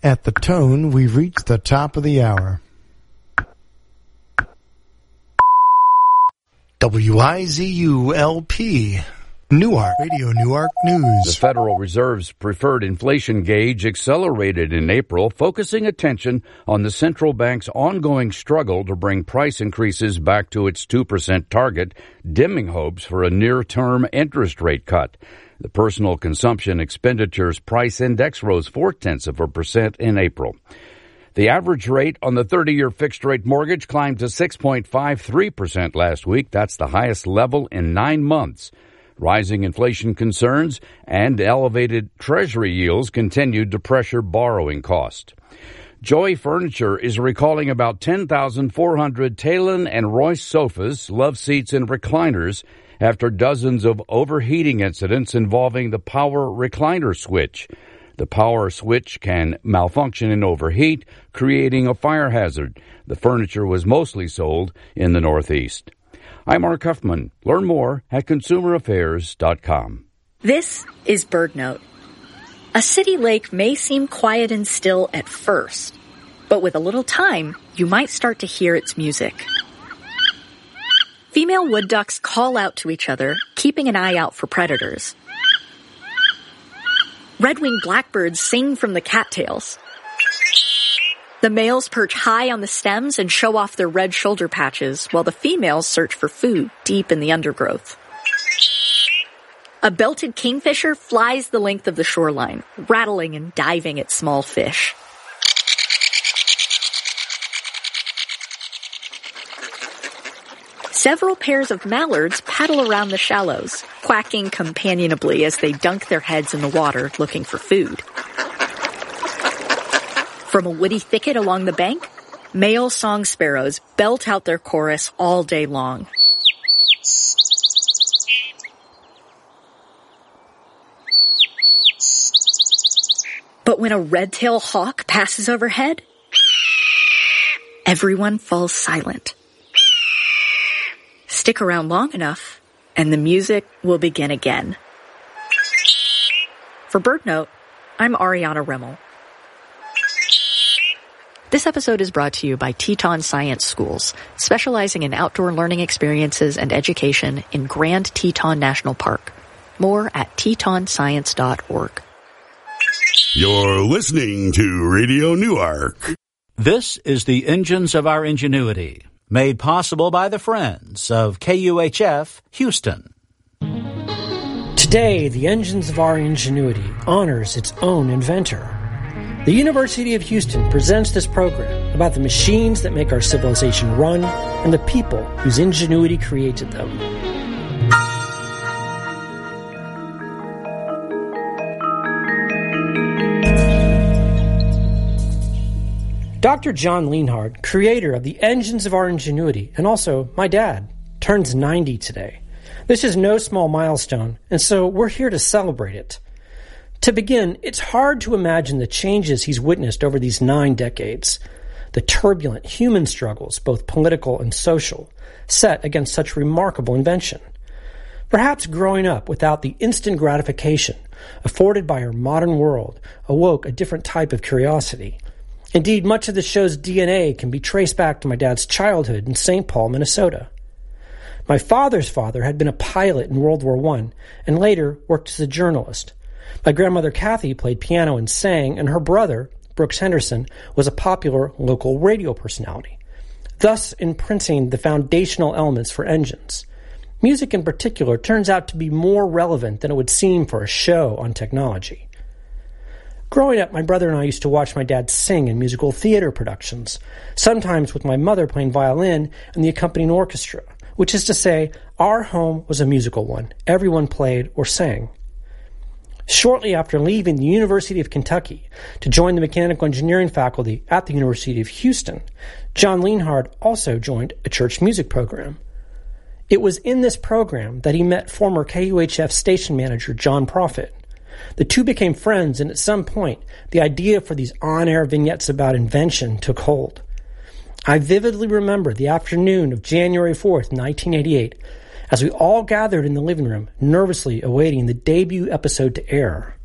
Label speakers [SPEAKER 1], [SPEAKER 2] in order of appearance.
[SPEAKER 1] At the tone, we've reached the top of the hour. WIZU-LP, Newark, Radio Newark News.
[SPEAKER 2] The Federal Reserve's preferred inflation gauge accelerated in April, focusing attention on the central bank's ongoing struggle to bring price increases back to its 2% target, dimming hopes for a near-term interest rate cut. The personal consumption expenditures price index rose 0.4% in April. The average rate on the 30-year fixed-rate mortgage climbed to 6.53% last week. That's the highest level in 9 months. Rising inflation concerns and elevated Treasury yields continued to pressure borrowing costs. Joy Furniture is recalling about 10,400 Talon and Royce sofas, love seats, and recliners after dozens of overheating incidents involving the power recliner switch. The power switch can malfunction and overheat, creating a fire hazard. The furniture was mostly sold in the Northeast. I'm Mark Huffman. Learn more at consumeraffairs.com.
[SPEAKER 3] This is BirdNote. A city lake may seem quiet and still at first, but with a little time, you might start to hear its music. Female wood ducks call out to each other, keeping an eye out for predators. Red-winged blackbirds sing from the cattails. The males perch high on the stems and show off their red shoulder patches, while the females search for food deep in the undergrowth. A belted kingfisher flies the length of the shoreline, rattling and diving at small fish. Several pairs of mallards paddle around the shallows, quacking companionably as they dunk their heads in the water looking for food. From a woody thicket along the bank, male song sparrows belt out their chorus all day long. But when a red-tailed hawk passes overhead, everyone falls silent. Stick around long enough, and the music will begin again. For BirdNote, I'm Ariana Remmel. This episode is brought to you by Teton Science Schools, specializing in outdoor learning experiences and education in Grand Teton National Park. More at tetonscience.org.
[SPEAKER 4] You're listening to Radio Newark.
[SPEAKER 5] This is the Engines of Our Ingenuity, made possible by the friends of KUHF Houston.
[SPEAKER 6] Today, the Engines of Our Ingenuity honors its own inventor. The University of Houston presents this program about the machines that make our civilization run and the people whose ingenuity created them. Dr. John Lienhard, creator of the Engines of Our Ingenuity, and also my dad, turns 90 today. This is no small milestone, and so we're here to celebrate it. To begin, it's hard to imagine the changes he's witnessed over these 9 decades, the turbulent human struggles, both political and social, set against such remarkable invention. Perhaps growing up without the instant gratification afforded by our modern world awoke a different type of curiosity. Indeed, much of the show's DNA can be traced back to my dad's childhood in St. Paul, Minnesota. My father's father had been a pilot in World War I and later worked as a journalist. My grandmother Kathy played piano and sang, and her brother, Brooks Henderson, was a popular local radio personality, thus imprinting the foundational elements for engines. Music in particular turns out to be more relevant than it would seem for a show on technology. Growing up, my brother and I used to watch my dad sing in musical theater productions, sometimes with my mother playing violin and the accompanying orchestra, which is to say, our home was a musical one. Everyone played or sang. Shortly after leaving the University of Kentucky to join the mechanical engineering faculty at the University of Houston, John Lienhard also joined a church music program. It was in this program that he met former KUHF station manager John Profit. The two became friends, and at some point, the idea for these on-air vignettes about invention took hold. I vividly remember the afternoon of January 4th, 1988, as we all gathered in the living room, nervously awaiting the debut episode to air.